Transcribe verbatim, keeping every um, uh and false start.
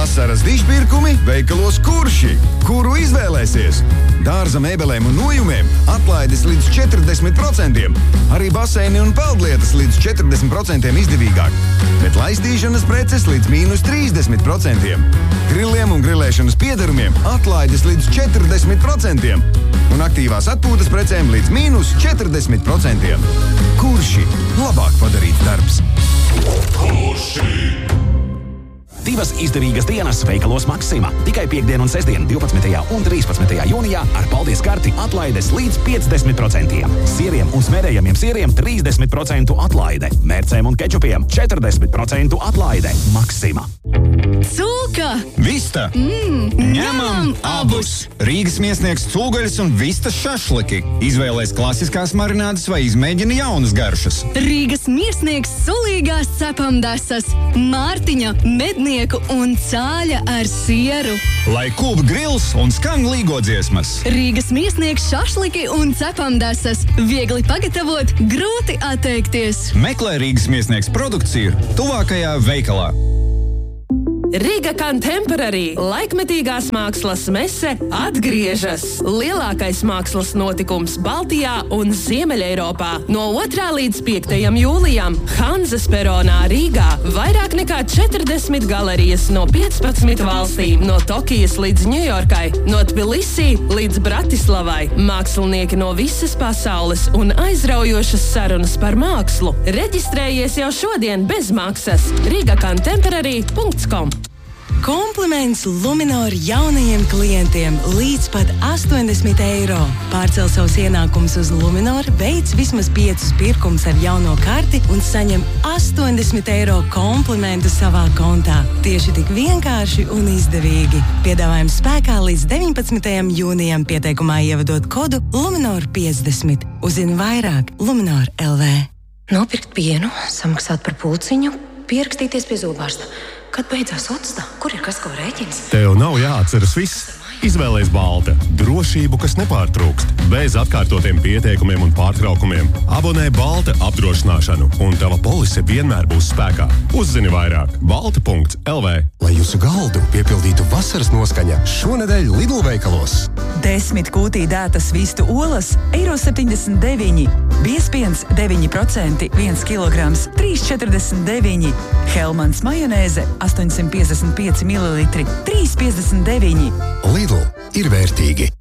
Vasaras dižpirkumi veikalos Kurši, kuru izvēlēsies. Dārza mēbelēm un nojumiem atlaides līdz četrdesmit procentiem. Arī baseini un peldlietas līdz četrdesmit procentiem izdevīgāk. Bet laistīšanas preces līdz mīnus trīsdesmit procentiem. Grilliem un grilēšanas piedarumiem atlaides līdz četrdesmit procentiem. Un aktīvās atpūtas precēm līdz mīnus četrdesmit procentiem. Kurši? Labāk padarīts darbs. Kurši? Divas izdevīgas dienas veikalos Maksima. Tikai piekdien un sestdien, divpadsmitajā un trīspadsmitajā jūnijā ar paldies karti atlaides līdz piecdesmit procentiem. Sieriem un smērējamiem sieriem trīsdesmit procentu atlaide. Mērcēm un kečupiem četrdesmit procentu atlaide. Maksima. Cūka! Vista! Mm, ņemam abus! Rīgas miesniegs cūgaļas un vistas šašliki. Izvēlēs klasiskās marinādes vai izmēģina jaunas garšas. Rīgas miesniegs sulīgās cepamdesas. Mārtiņa, mednieku un cāļa ar sieru. Lai kūp grils un skan līgo dziesmas. Rīgas miesniegs šašliki un cepamdesas. Viegli pagatavot, grūti atteikties. Meklē Rīgas miesniegs produkciju tuvākajā veikalā. Riga Contemporary laikmetīgās mākslas mese atgriežas. Lielākais mākslas notikums Baltijā un Ziemeļeiropā. No otrā līdz piektajam jūlijam Hanzas peronā Rīgā vairāk nekā četrdesmit galerijas no piecpadsmit valstīm, no Tokijas līdz Ņujorkai, no Tbilisī līdz Bratislavai. Mākslinieki no visas pasaules un aizraujošas sarunas par mākslu. Reģistrējies jau šodien bez maksas. riga contemporary punkts com. Kompliments Luminor jaunajiem klientiem līdz pat astoņdesmit eiro. Pārcel savus ienākumus uz Luminor, veic vismaz piecus pirkumus ar jauno karti un saņem astoņdesmit eiro komplimentu savā kontā. Tieši tik vienkārši un izdevīgi. Piedāvājums spēkā līdz deviņpadsmitajam jūnijam, pieteikumā ievadot kodu Luminor piecdesmit. Uzzini vairāk Luminor L V. Nopirkt pienu, samaksāt par pulciņu, pierakstīties pie zobārsta. Kad beidzās otsta? Kur ir Kasko rēķins? Tev nav jāatceras viss. Izvēlēs Balta. Drošību, kas nepārtrūkst. Bez atkārtotiem pieteikumiem un pārtraukumiem. Abonē Balta apdrošināšanu, un tava polise vienmēr būs spēkā. Uzzini vairāk. balta punkts L V. Lai jūsu galdu piepildītu vasaras noskaņa, šonedēļ Lidl veikalos. Desmit kūtī dētas vistu olas, eiro septiņdesmit deviņi. Biespiens deviņi procenti, viens kilograms, trīs četrdesmit deviņi. Helmans majonēze, astoņsimt piecdesmit pieci mililitri, trīs piecdesmit deviņi. Lidl ir vērtīgi.